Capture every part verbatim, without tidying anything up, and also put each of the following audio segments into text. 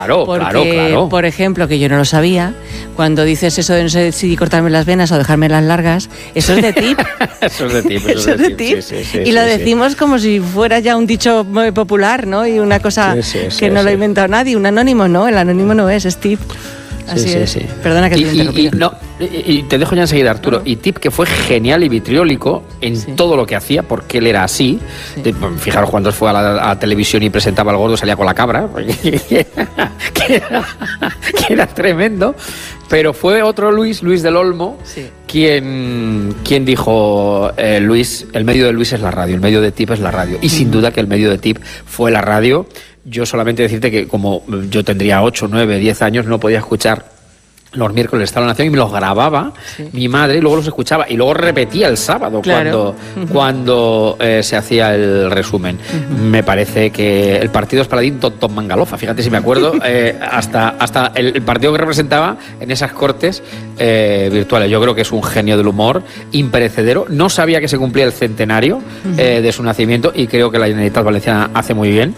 Claro, porque, claro, claro. Por ejemplo, que yo no lo sabía, cuando dices eso de no sé si cortarme las venas o dejarme las largas, eso es de tip. Eso es de tip. Eso, eso es de tip. tip. Sí, sí, sí, y sí, lo decimos sí. como si fuera ya un dicho muy popular, ¿no? Y una cosa sí, sí, sí, que no sí. lo ha inventado nadie. Un anónimo, ¿no? El anónimo no es, es tip. Así sí, es. Sí, sí. Perdona que te y, y, y, no, y, y te dejo ya enseguida, Arturo. No. Y Tip, que fue genial y vitriólico en sí. todo lo que hacía, porque él era así. Sí. De, fijaros cuando fue a la, a la televisión y presentaba al gordo, salía con la cabra, que, era, que era tremendo. Pero fue otro Luis, Luis del Olmo, sí. quien, quien dijo, eh, Luis, el medio de Luis es la radio, el medio de Tip es la radio. Y mm. sin duda que el medio de Tip fue la radio. Yo solamente decirte que como yo tendría ocho, nueve, diez años, no podía escuchar los miércoles de Estado de la Nación y me los grababa sí. mi madre y luego los escuchaba y luego repetía el sábado claro. cuando, uh-huh. cuando eh, se hacía el resumen. Uh-huh. Me parece que el partido Espaladín Tonton Mangalofa, fíjate si me acuerdo, eh, hasta, hasta el, el partido que representaba en esas cortes eh, virtuales. Yo creo que es un genio del humor, imperecedero. No sabía que se cumplía el centenario uh-huh. eh, de su nacimiento y creo que la Generalitat Valenciana hace muy bien,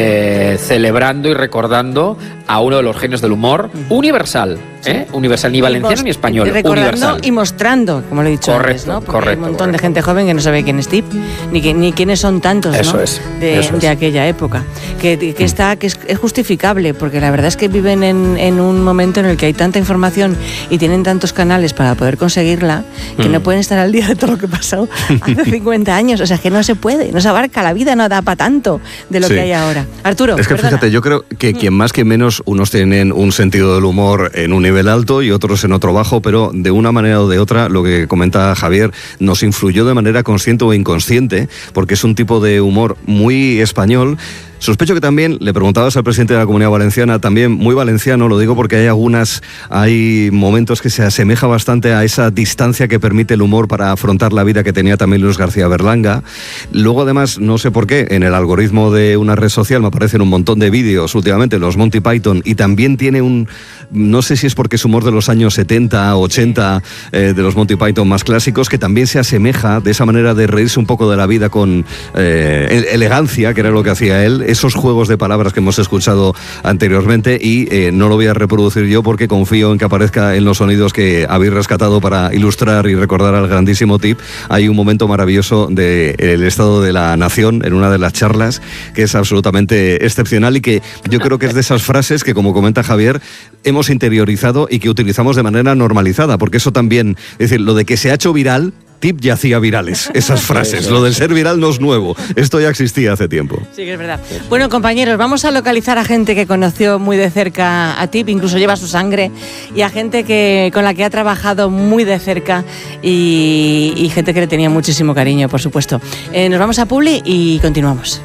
eh, celebrando y recordando a uno de los genios del humor uh-huh. universal. ¿Eh? Universal, ni valenciano ni español. Recordando universal. Y mostrando, como lo he dicho correcto, antes, ¿no? Porque correcto, hay un montón correcto. de gente joven que no sabe quién es Tip, ni, que, ni quiénes son tantos, eso ¿no? Es, de, eso de es. aquella época. Que, que, está, que es, es justificable, porque la verdad es que viven en, en un momento en el que hay tanta información y tienen tantos canales para poder conseguirla, que mm. no pueden estar al día de todo lo que pasó hace cincuenta años. O sea, que no se puede, no se abarca, la vida no da para tanto de lo sí. que hay ahora. Arturo, es que perdona. Fíjate, yo creo que quien más que menos, unos tienen un sentido del humor en un nivel alto y otros en otro bajo, pero de una manera o de otra, lo que comenta Javier, nos influyó de manera consciente o inconsciente, porque es un tipo de humor muy español. Sospecho que también, le preguntabas al presidente de la Comunidad Valenciana, también muy valenciano, lo digo porque hay algunas, hay momentos que se asemeja bastante a esa distancia que permite el humor para afrontar la vida que tenía también Luis García Berlanga. Luego además, no sé por qué, en el algoritmo de una red social me aparecen un montón de vídeos últimamente, los Monty Python, y también tiene un, no sé si es porque es humor de los años setenta, ochenta, eh, de los Monty Python más clásicos, que también se asemeja de esa manera de reírse un poco de la vida con eh, elegancia, que era lo que hacía él, esos juegos de palabras que hemos escuchado anteriormente, y eh, no lo voy a reproducir yo porque confío en que aparezca en los sonidos que habéis rescatado para ilustrar y recordar al grandísimo Tip. Hay un momento maravilloso del Estado de la Nación en una de las charlas que es absolutamente excepcional y que yo creo que es de esas frases que, como comenta Javier, hemos interiorizado y que utilizamos de manera normalizada, porque eso también, es decir, lo de que se ha hecho viral, Tip ya hacía virales, esas frases. Lo del ser viral no es nuevo, esto ya existía hace tiempo. Sí, que es verdad. Bueno, compañeros, vamos a localizar a gente que conoció muy de cerca a Tip, incluso lleva su sangre, y a gente que con la que ha trabajado muy de cerca y, y gente que le tenía muchísimo cariño, por supuesto. Eh, nos vamos a Publi y continuamos.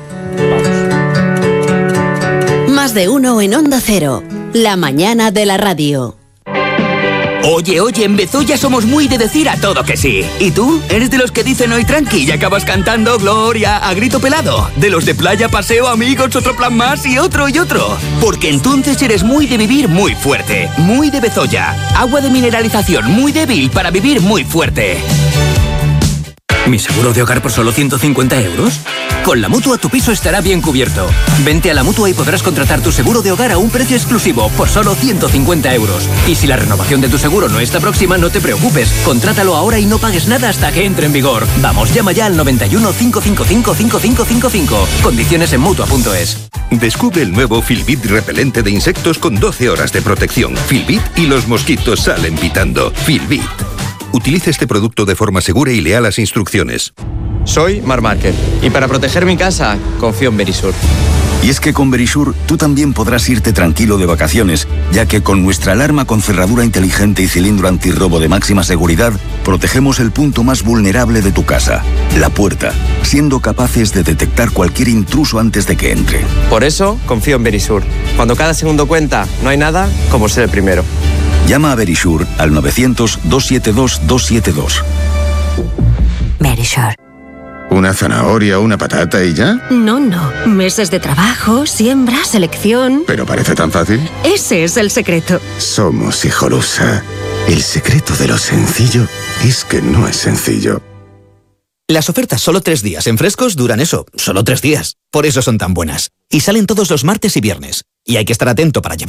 Vamos. Más de uno en Onda Cero, la mañana de la radio. Oye, oye, en Bezoya somos muy de decir a todo que sí. ¿Y tú? ¿Eres de los que dicen hoy tranqui y acabas cantando Gloria a grito pelado? ¿De los de playa, paseo, amigos, otro plan más y otro y otro? Porque entonces eres muy de vivir muy fuerte. Muy de Bezoya. Agua de mineralización muy débil para vivir muy fuerte. ¿Mi seguro de hogar por solo ciento cincuenta euros? Con la Mutua tu piso estará bien cubierto. Vente a la Mutua y podrás contratar tu seguro de hogar a un precio exclusivo por solo ciento cincuenta euros. Y si la renovación de tu seguro no está próxima, no te preocupes. Contrátalo ahora y no pagues nada hasta que entre en vigor. Vamos, llama ya al noventa y uno, cinco cinco cinco, cinco cinco cinco cinco. Condiciones en Mutua punto es. Descubre el nuevo Filbit repelente de insectos con doce horas de protección. Filbit y los mosquitos salen pitando. Filbit. Utilice este producto de forma segura y lea las instrucciones. Soy Marc Márquez y para proteger mi casa confío en Verisur. Y es que con Verisur tú también podrás irte tranquilo de vacaciones, ya que con nuestra alarma con cerradura inteligente y cilindro antirrobo de máxima seguridad, protegemos el punto más vulnerable de tu casa, la puerta, siendo capaces de detectar cualquier intruso antes de que entre. Por eso confío en Verisur. Cuando cada segundo cuenta, no hay nada como ser el primero. Llama a Verisur al novecientos, doscientos setenta y dos, doscientos setenta y dos. Verisur. ¿Una zanahoria, una patata y ya? No, no. Meses de trabajo, siembra, selección... ¿Pero parece tan fácil? Ese es el secreto. Somos Hijolusa. El secreto de lo sencillo es que no es sencillo. Las ofertas solo tres días en Frescos duran eso, solo tres días. Por eso son tan buenas. Y salen todos los martes y viernes. Y hay que estar atento para llevar